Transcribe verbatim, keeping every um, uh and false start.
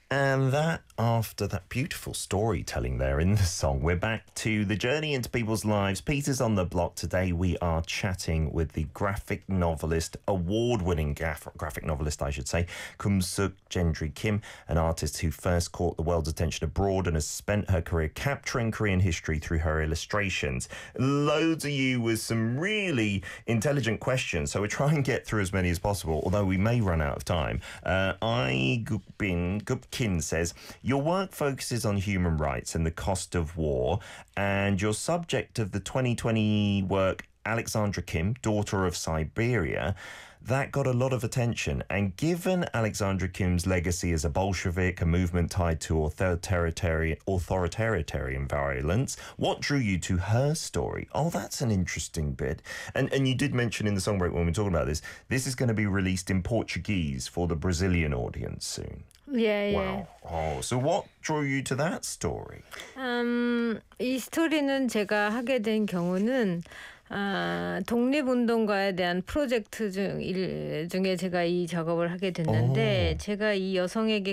And that, after that beautiful storytelling there in the song, we're back to the journey into people's lives. Peter's on the block. Today we are chatting with the graphic novelist, award-winning graf- graphic novelist, I should say, Kumsuk Gendry Kim, an artist who first caught the world's attention abroad and has spent her career capturing Korean history through her illustrations. Loads of you with some really intelligent questions, so we'll try and get through as many as possible, although we may run out of time. Uh, I Gupbin Gupkin says, your work focuses on human rights and the cost of war, and your subject of the twenty twenty work, Alexandra Kim, Daughter of Siberia, that got a lot of attention. And given Alexandra Kim's legacy as a Bolshevik, a movement tied to authoritarian, authoritarian violence, what drew you to her story? Oh, that's an interesting bit. And and you did mention in the song break when we were talking about this, this is going to be released in Portuguese for the Brazilian audience soon. 예, 예. Wow. Oh, so what drew you to that story? 음, 이 스토리는 제가 하게 된 경우는 아, 독립운동가에 대한 프로젝트 중 일 중에 제가 이 작업을 하게 됐는데 오. 제가 이 여성에게